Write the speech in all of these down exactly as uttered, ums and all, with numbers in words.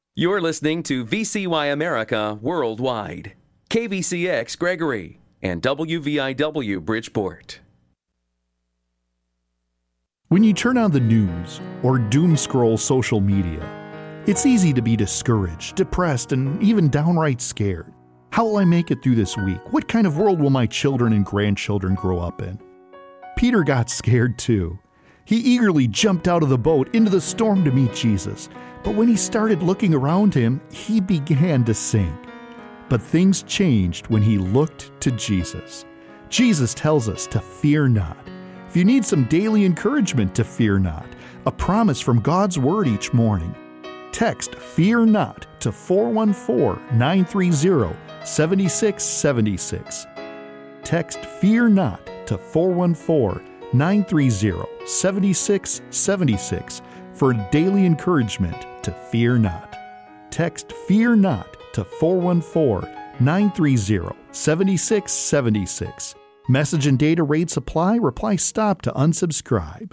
You're listening to V C Y America Worldwide, K V C X Gregory, and W V I W Bridgeport. When you turn on the news or doom scroll social media, it's easy to be discouraged, depressed, and even downright scared. How will I make it through this week? What kind of world will my children and grandchildren grow up in? Peter got scared too. He eagerly jumped out of the boat into the storm to meet Jesus. But when he started looking around him, he began to sink. But things changed when he looked to Jesus. Jesus tells us to fear not. If you need some daily encouragement, to fear not, a promise from God's Word each morning, text "Fear Not" to four one four, nine three zero, seven six seven six. Text "Fear Not" to four one four, nine three zero, seven six seven six for daily encouragement to fear not. Text "Fear Not" to four one four, nine three zero, seven six seven six. Message and data rates apply. Reply STOP to unsubscribe.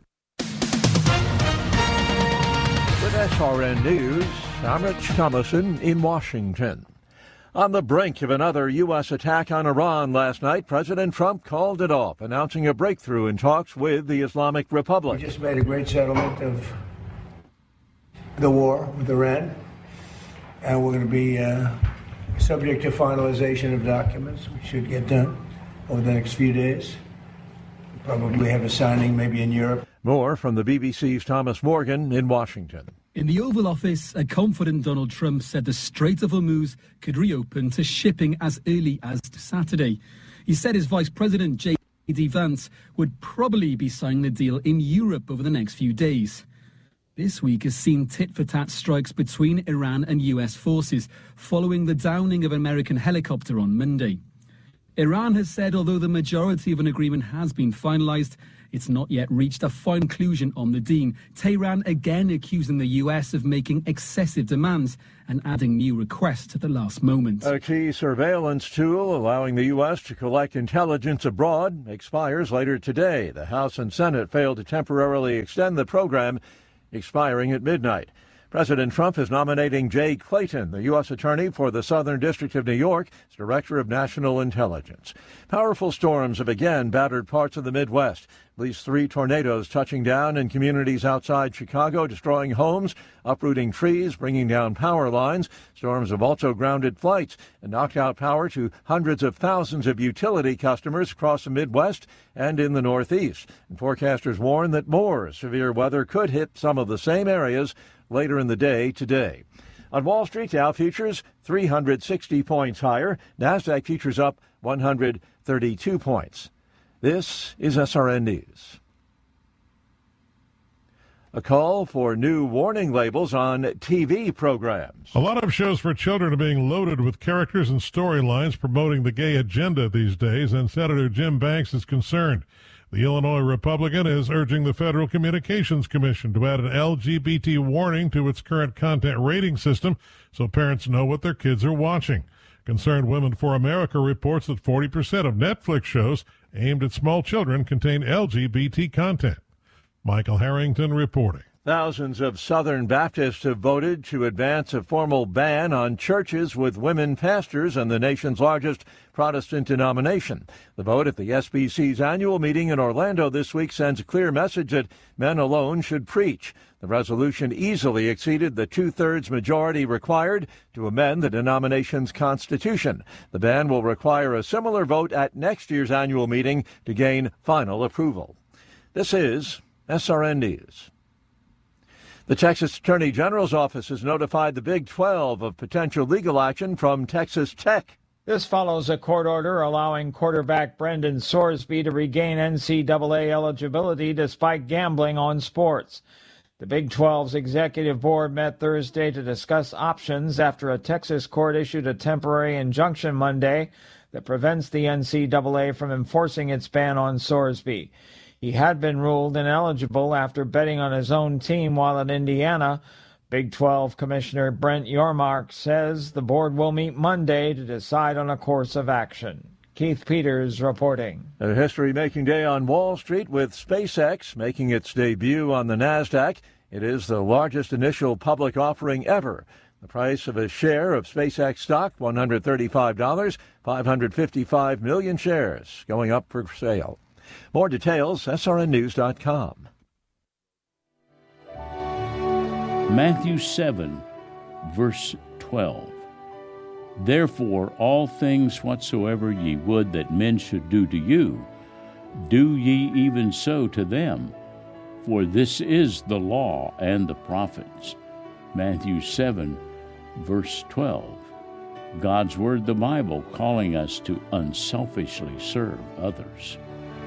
With S R N News, I'm Rich Thomason in Washington. On the brink of another U S attack on Iran last night, President Trump called it off, announcing a breakthrough in talks with the Islamic Republic. We just made a great settlement of the war with Iran, and we're going to be uh, subject to finalization of documents, which should get done over the next few days. We'll probably have a signing maybe in Europe. More from the B B C's Thomas Morgan in Washington. In the Oval Office, a confident Donald Trump said the Strait of Hormuz could reopen to shipping as early as Saturday. He said his Vice President, J D Vance, would probably be signing the deal in Europe over the next few days. This week has seen tit-for-tat strikes between Iran and U S forces following the downing of an American helicopter on Monday. Iran has said although the majority of an agreement has been finalized, it's not yet reached a final conclusion on the deal. Tehran again accusing the U S of making excessive demands and adding new requests at the last moment. A key surveillance tool allowing the U S to collect intelligence abroad expires later today. The House and Senate failed to temporarily extend the program, expiring at midnight. President Trump is nominating Jay Clayton, the U S Attorney for the Southern District of New York, as Director of National Intelligence. Powerful storms have again battered parts of the Midwest. At least three tornadoes touching down in communities outside Chicago, destroying homes, uprooting trees, bringing down power lines. Storms have also grounded flights and knocked out power to hundreds of thousands of utility customers across the Midwest and in the Northeast. And forecasters warn that more severe weather could hit some of the same areas later in the day today. On Wall Street, Dow futures three hundred sixty points higher. NASDAQ futures up one hundred thirty-two points. This is S R N News. A call for new warning labels on T V programs. A lot of shows for children are being loaded with characters and storylines promoting the gay agenda these days, and Senator Jim Banks is concerned. The Illinois Republican is urging the Federal Communications Commission to add an L G B T warning to its current content rating system so parents know what their kids are watching. Concerned Women for America reports that forty percent of Netflix shows aimed at small children contain L G B T content. Michael Harrington reporting. Thousands of Southern Baptists have voted to advance a formal ban on churches with women pastors and the nation's largest Protestant denomination. The vote at the S B C's annual meeting in Orlando this week sends a clear message that men alone should preach. The resolution easily exceeded the two-thirds majority required to amend the denomination's constitution. The ban will require a similar vote at next year's annual meeting to gain final approval. This is S R N News. The Texas Attorney General's office has notified the Big twelve of potential legal action from Texas Tech. This follows a court order allowing quarterback Brendan Sorsby to regain N C double A eligibility despite gambling on sports. The Big twelve's executive board met Thursday to discuss options after a Texas court issued a temporary injunction Monday that prevents the N C double A from enforcing its ban on Sorsby. He had been ruled ineligible after betting on his own team while at Indiana. Big twelve Commissioner Brent Yormark says the board will meet Monday to decide on a course of action. Keith Peters reporting. A history-making day on Wall Street with SpaceX making its debut on the NASDAQ. It is the largest initial public offering ever. The price of a share of SpaceX stock, one hundred thirty-five dollars, five hundred fifty-five million shares going up for sale. More details, S R N news dot com. Matthew seven, verse twelve. Therefore, all things whatsoever ye would that men should do to you, do ye even so to them. For this is the law and the prophets. Matthew seven, verse twelve. God's Word, the Bible, calling us to unselfishly serve others.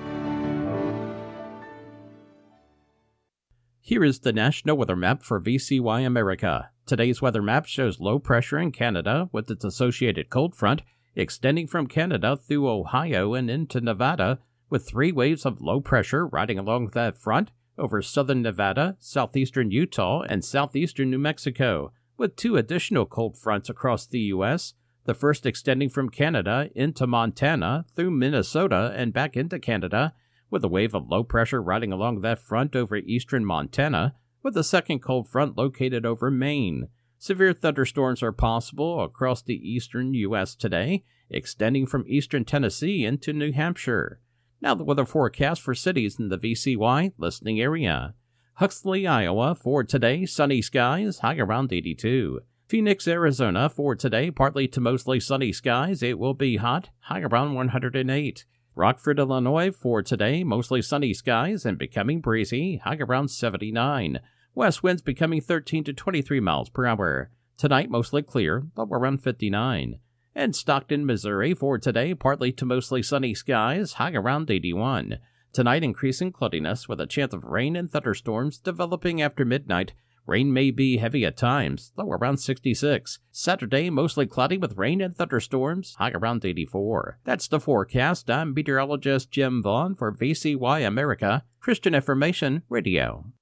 Here is the National Weather Map for V C Y America. Today's weather map shows low pressure in Canada with its associated cold front extending from Canada through Ohio and into Nevada, with three waves of low pressure riding along that front over southern Nevada, southeastern Utah, and southeastern New Mexico, with two additional cold fronts across the U S, the first extending from Canada into Montana through Minnesota and back into Canada, with a wave of low pressure riding along that front over eastern Montana, with the second cold front located over Maine. Severe thunderstorms are possible across the eastern U S today, extending from eastern Tennessee into New Hampshire. Now the weather forecast for cities in the V C Y listening area. Huxley, Iowa, for today, sunny skies, high around eighty-two. Phoenix, Arizona, for today, partly to mostly sunny skies, it will be hot, high around one hundred eight. Rockford, Illinois, for today, mostly sunny skies and becoming breezy, high around seventy-nine. West winds becoming thirteen to twenty-three miles per hour. Tonight, mostly clear, low around fifty-nine. And Stockton, Missouri, for today, partly to mostly sunny skies, high around eighty-one. Tonight, increasing cloudiness with a chance of rain and thunderstorms developing after midnight. Rain may be heavy at times, low around sixty-six. Saturday, mostly cloudy with rain and thunderstorms, high around eighty-four. That's the forecast. I'm meteorologist Jim Vaughn for V C Y America, Christian Information Radio.